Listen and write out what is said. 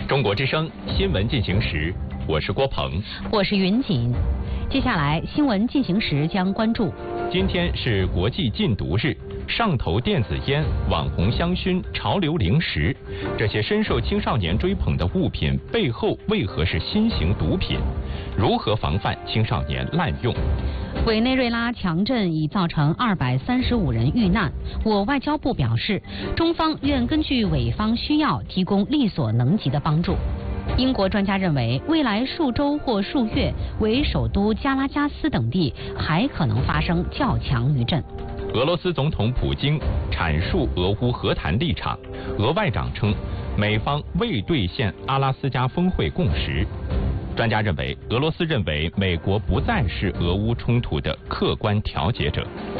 中国之声新闻进行时，我是郭鹏， 我是云锦。接下来新闻进行时将关注： 今天是国际禁毒日，上头电子烟、网红香薰、潮流零食，这些深受青少年追捧的物品背后为何是新型毒品？如何防范青少年滥用？ 委内瑞拉强震已造成235人遇难，我外交部表示，中方愿根据委方需要提供力所能及的帮助。英国专家认为，未来数周或数月，为首都加拉加斯等地还可能发生较强余震。 俄罗斯总统普京阐述俄乌和谈立场，俄外长称，美方未兑现阿拉斯加峰会共识。专家认为，俄罗斯认为美国不再是俄乌冲突的客观调解者。